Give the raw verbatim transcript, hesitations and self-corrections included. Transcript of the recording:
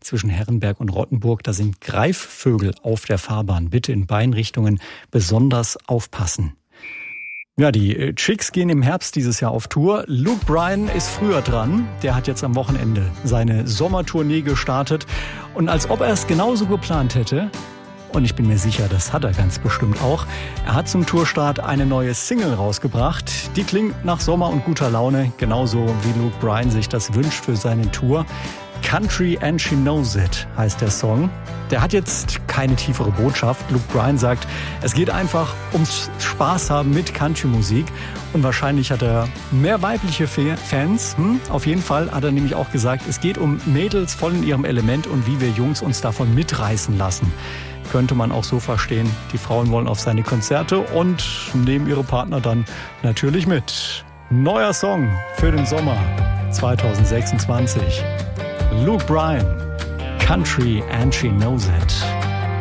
zwischen Herrenberg und Rottenburg. Da sind Greifvögel auf der Fahrbahn. Bitte in beiden Richtungen besonders aufpassen. Ja, die Chicks gehen im Herbst dieses Jahr auf Tour. Luke Bryan ist früher dran. Der hat jetzt am Wochenende seine Sommertournee gestartet. Und als ob er es genauso geplant hätte, und ich bin mir sicher, das hat er ganz bestimmt auch, er hat zum Tourstart eine neue Single rausgebracht. Die klingt nach Sommer und guter Laune, genauso wie Luke Bryan sich das wünscht für seine Tour. Country and She Knows It heißt der Song. Der hat jetzt keine tiefere Botschaft. Luke Bryan sagt, es geht einfach ums Spaß haben mit Country-Musik. Und wahrscheinlich hat er mehr weibliche Fans. Hm? Auf jeden Fall hat er nämlich auch gesagt, es geht um Mädels voll in ihrem Element und wie wir Jungs uns davon mitreißen lassen. Könnte man auch so verstehen. Die Frauen wollen auf seine Konzerte und nehmen ihre Partner dann natürlich mit. Neuer Song für den Sommer zwanzig sechsundzwanzig. Luke Bryan, Country and She Knows It.